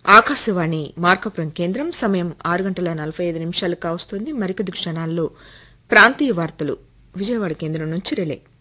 ఆకాశవాణి మార్కాపురం కేంద్రం సమయం 6:45 కావస్తోంది. మరికొద్ది క్షణాల్లో ప్రాంతీయ వార్తలు విజయవాడ కేంద్రం నుంచి రిలే.